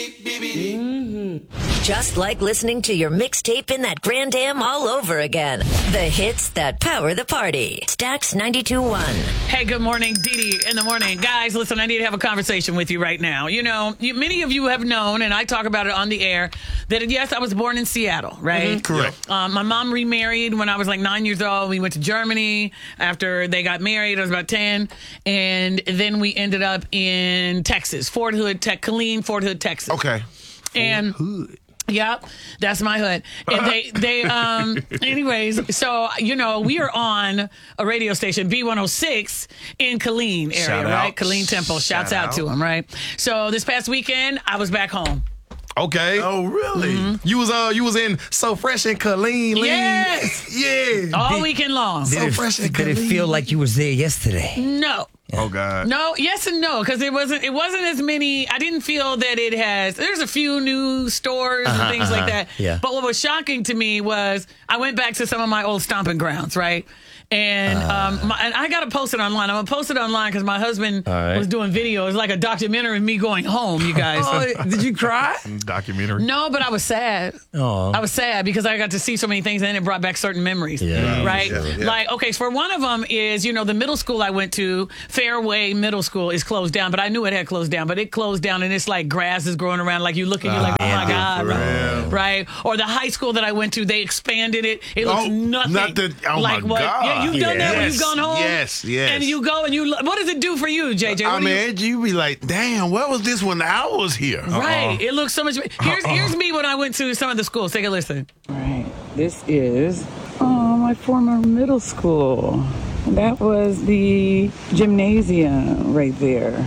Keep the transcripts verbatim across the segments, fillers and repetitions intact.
Mm-hmm. Just like listening to your mixtape in that Grand Am all over again. The hits that power the party. Stax ninety-two point one. Hey, good morning, Dee Dee in the morning. Guys, listen, I need to have a conversation with you right now. You know, you, many of you have known, and I talk about it on the air, that yes, I was born in Seattle, right? Mm-hmm. Correct. Um, my mom remarried when I was like nine years old. We went to Germany after they got married. I was about ten. And then we ended up in Texas, Fort Hood, Te- Killeen, Fort Hood, Texas. Okay. And Hood. Yep, that's my hood. And they, they, um, anyways, so, you know, we are on a radio station, B one oh six, in Killeen area, Shout right? out. Killeen Temple. Shouts Shout out to out. them, right? So this past weekend, I was back home. Okay. Oh, really? Mm-hmm. You was uh you was in So Fresh and Killeen. Lee. Yes! Yeah. All Did- weekend long. Did, it, fresh and did it clean. feel like you was there yesterday? No. Oh, God. No, yes and no, because it wasn't. It wasn't as many. I didn't feel that it has. There's a few new stores and things like that. yeah. But what was shocking to me was I went back to some of my old stomping grounds, right? And um, my, and I got to post it online. I'm gonna post it online because my husband right. was doing video. It's like a documentary of me going home. You guys. Oh, did you cry? Documentary. No, but I was sad. Oh. I was sad because I got to see so many things, and then it brought back certain memories. Yeah. Right? Yeah, yeah. Like, okay, so for one of them is, you know, the middle school I went to, Fairway Middle School, is closed down, but I knew it had closed down, but it closed down, and it's like grass is growing around, like you look and you're like, oh my God. for real. Right? Or the high school that I went to, they expanded it. It looks Oh, nothing. not the- oh my like what, God. Yeah, you've done that when Yes, you've gone home? yes, yes. And you go and you, what does it do for you, J J? What I do you- mean, you be like, damn, where was this when I was here? Right. It looks so much. Here's, here's me when I went to some of the schools. Take a listen. Right. This is oh my former middle school. That was the gymnasium right there.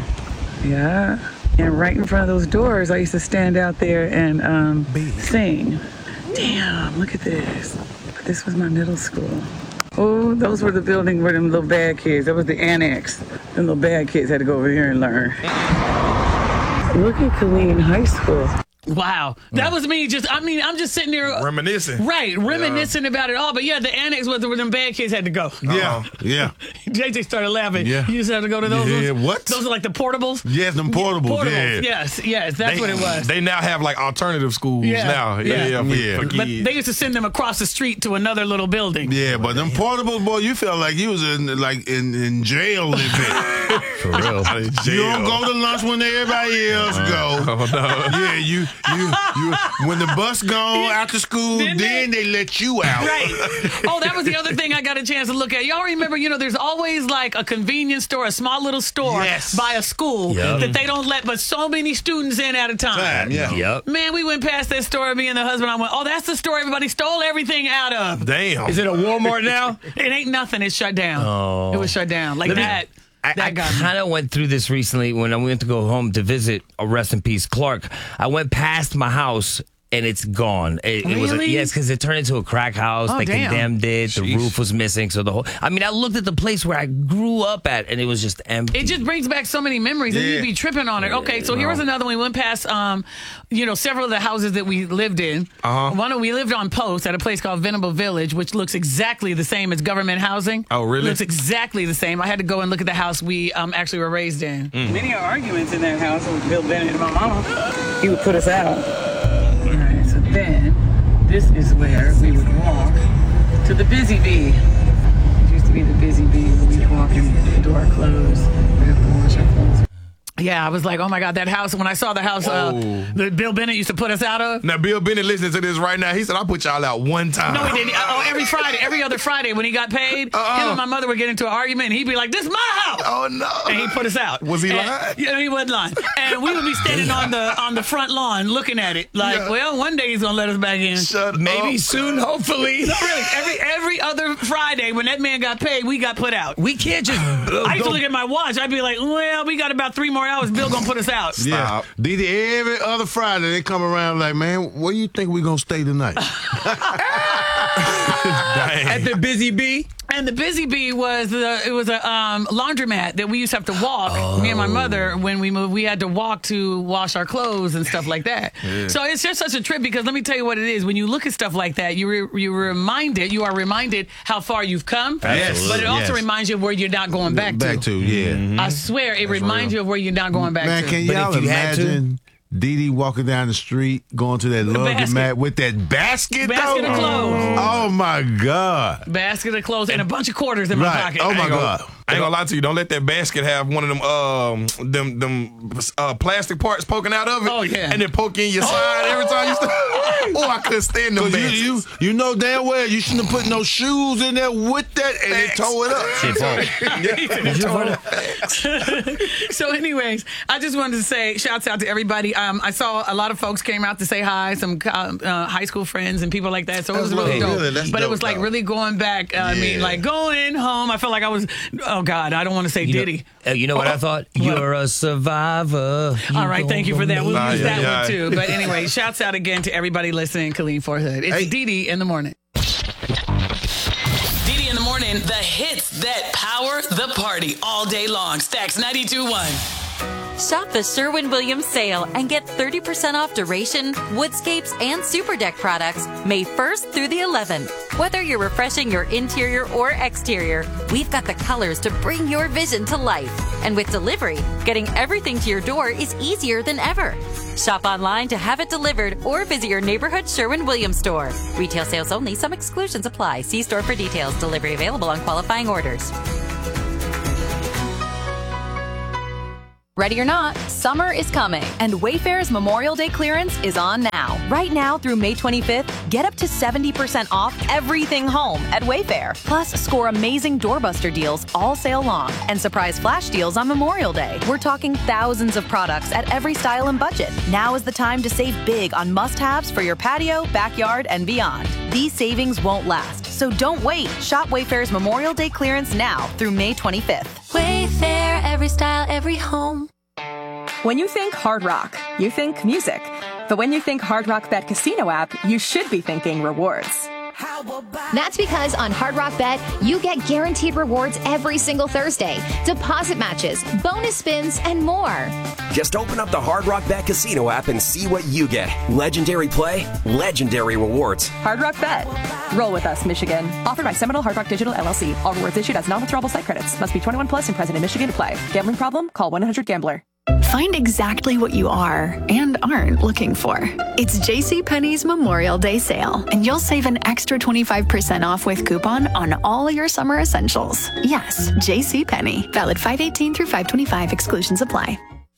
Yeah. And right in front of those doors, I used to stand out there and um, sing. Damn, look at this. This was my middle school. Oh, those were the buildings where them little bad kids. That was the annex. Them little bad kids had to go over here and learn. Look at Killeen High School. Wow. That was me just, I mean, I'm just sitting there. Reminiscing. Right, reminiscing about it all. But yeah, the annex was where them bad kids had to go. Yeah, yeah. J J started laughing. Yeah. You just had to go to those. Yeah, ones? what? Those are like the portables? Yes, them portables, yeah. Yes, yes, that's They, what it was. They now have like alternative schools Yeah, now. yeah. Yeah, for, Yeah. for but kids. they used to send them across the street to another little building. Yeah, but them portables, boy, you felt like you was in like in, in jail a little bit. For real. You don't go to lunch when everybody else go. Oh, no. Yeah, you you you when the bus gone after school, Then then, they- they, let you out. Right. Oh, that was the other thing I got a chance to look at. Y'all remember, you know, there's always like a convenience store, a small little store Yes. by a school Yep. that they don't let but so many students in at a time. Time, yeah. Yep. Man, we went past that store, me and the husband. I went, oh, that's the store everybody stole everything out of. Damn. Is it a Walmart now? It ain't nothing. It's shut down. Oh. It was shut down. Like Let me- that. I, that I got me. kind of went through this recently when I went to go home to visit a rest in peace Clark. I went past my house and it's gone. It, it was a, Really? yes, because it turned into a crack house. Oh, they damn. condemned it. The Sheesh. roof was missing. So the whole. I mean, I looked at the place where I grew up at, and it was just empty. It just brings back so many memories, and Yeah. you'd be tripping on it. Okay, so here was another one. We went past, um, you know, several of the houses that we lived in. Uh-huh. One, we lived on Post at a place called Venable Village, which looks exactly the same as government housing. Oh, really? Looks exactly the same. I had to go and look at the house we um, actually were raised in. Many arguments in that house with Bill Bennett and my mama. He would put us out. All right, so then this is where we would walk to the Busy Bee. It used to be the Busy Bee where we'd walk and the door closed. We'd have to wash our clothes. Yeah, I was like, oh my God, that house. When I saw the house uh, Whoa. that Bill Bennett used to put us out of. Now, Bill Bennett listening to this right now. He said, I'll put y'all out one time. No, he didn't. Oh, every Friday, every other Friday when he got paid, Uh-uh. him and my mother would get into an argument, and he'd be like, this is my house. Oh, no. And he put us out. Was he And- lying? Yeah, he wasn't lying. And we would be standing on the on the front lawn looking at it, like, Yeah. well, one day he's gonna let us back in. Shut Maybe up. soon, hopefully. No, really, every every other Friday when that man got paid, we got put out. We can't just. I used to look at my watch. I'd be like, well, we got about three more hours. Bill gonna put us out. Yeah. Did every other Friday they come around like, man, where you think we gonna stay tonight? At the Busy Bee? And the Busy Bee was uh, it was a um, laundromat that we used to have to walk. Me and my mother, when we moved, we had to walk to wash our clothes and stuff like that. So it's just such a trip because let me tell you what it is. When you look at stuff like that, you re- you reminded you are reminded how far you've come. Yes. But it also Yes. reminds you of where you're not going back, Back to, yeah. I swear, it reminds you of where you're not going back Man, to. can But y'all if you had to- imagine Dee Dee walking down the street, going to that laundromat with that basket, Basket though? of clothes. Oh, my God. Basket of clothes and a bunch of quarters in my Right. pocket. Oh, I my ain't gonna- God. I ain't gonna lie to you. Don't let that basket have one of them um them them uh, plastic parts poking out of it. Oh, yeah. And then poke in your side every time you start. Oh, I couldn't stand them 'Cause baskets. you, you, you know damn well you shouldn't have put no shoes in there with that and it Facts. tore it up. So, anyways, I just wanted to say, shouts out to everybody. Um, I saw a lot of folks came out to say hi, some uh, uh, high school friends and people like that. So it was That's really dope. dope. Really, that's but it dope, was like though. really going back. Uh, I mean, Yeah. like going home. I felt like I was. Oh God, I don't want to say You know, Diddy. uh, you know what I thought? You're a survivor. You All right, thank you for that. We'll Nah, use yeah, that yeah. one too. But anyway, shouts out again to everybody listening. Colleen for Hood. It's Hey. Dee Dee in the morning. Dee Dee in the morning. The hits that power the party all day long. Stacks ninety-two point one. Shop the Sherwin-Williams sale and get thirty percent off duration, woodscapes, and super deck products May first through the eleventh. Whether you're refreshing your interior or exterior, we've got the colors to bring your vision to life. And with delivery, getting everything to your door is easier than ever. Shop online to have it delivered or visit your neighborhood Sherwin-Williams store. Retail sales only. Some exclusions apply. See store for details. Delivery available on qualifying orders. Ready or not, summer is coming, and Wayfair's Memorial Day clearance is on now. Right now through May twenty-fifth, get up to seventy percent off everything home at Wayfair. Plus, score amazing doorbuster deals all sale long and surprise flash deals on Memorial Day. We're talking thousands of products at every style and budget. Now is the time to save big on must-haves for your patio, backyard, and beyond. These savings won't last, so don't wait. Shop Wayfair's Memorial Day clearance now through May twenty-fifth. Wayfair, every style, every home. When you think Hard Rock, you think music. But when you think Hard Rock Bet Casino app, you should be thinking rewards. That's because on Hard Rock Bet, you get guaranteed rewards every single Thursday, deposit matches, bonus spins, and more. Just open up the Hard Rock Bet Casino app and see what you get. Legendary play, legendary rewards. Hard Rock Bet. Roll with us, Michigan. Offered by Seminole Hard Rock Digital L L C. All rewards issued as non-withdrawable site credits. Must be twenty-one plus and present in Michigan to play. Gambling problem? Call one eight hundred gambler. Find exactly what you are and aren't looking for. It's JCPenney's Memorial Day sale, and you'll save an extra twenty-five percent off with coupon on all your summer essentials. Yes, JCPenney. Valid five eighteen through five twenty-five. Exclusions apply.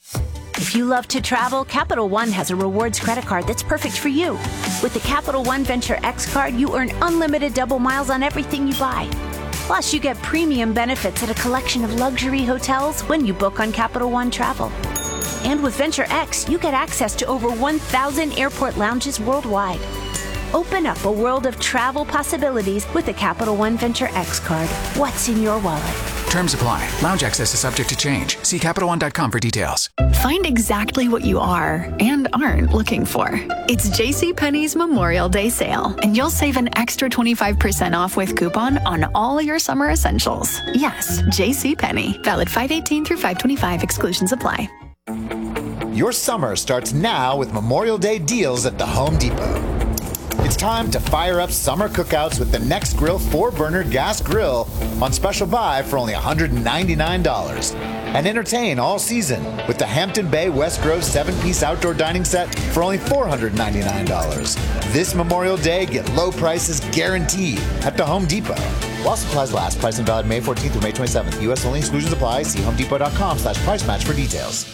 If you love to travel, Capital One has a rewards credit card that's perfect for you. With the Capital One Venture X card, you earn unlimited double miles on everything you buy. Plus, you get premium benefits at a collection of luxury hotels when you book on Capital One Travel. And with Venture X, you get access to over one thousand airport lounges worldwide. Open up a world of travel possibilities with the Capital One Venture X card. What's in your wallet? Terms apply. Lounge access is subject to change. See Capital One dot com for details. Find exactly what you are and aren't looking for. It's JCPenney's Memorial Day sale, and you'll save an extra twenty-five percent off with coupon on all your summer essentials. Yes, JCPenney. Valid five eighteen through five twenty-five. Exclusions apply. Your summer starts now with Memorial Day deals at the Home Depot. It's time to fire up summer cookouts with the Next Grill four burner gas grill on special buy for only one hundred ninety-nine dollars. And entertain all season with the Hampton Bay West Grove seven piece outdoor dining set for only four hundred ninety-nine dollars. This Memorial Day, get low prices guaranteed at the Home Depot. While supplies last, price and valid May fourteenth through May twenty-seventh. U S only, exclusions apply. See homedepot.com slash price match for details.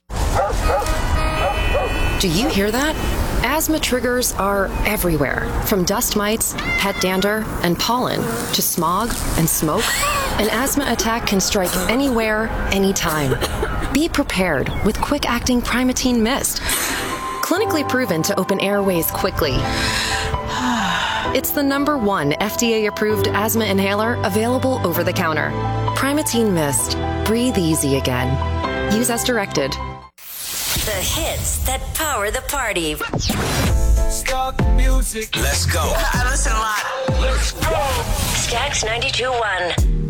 Do you hear that? Asthma triggers are everywhere, from dust mites, pet dander, and pollen, to smog and smoke. An asthma attack can strike anywhere, anytime. Be prepared with quick-acting Primatene Mist. Clinically proven to open airways quickly. It's the number one F D A-approved asthma inhaler available over the counter. Primatene Mist. Breathe easy again. Use as directed. The hits that power the party. Start the music. Let's go. I listen a lot. Let's go. Stacks ninety-two point one.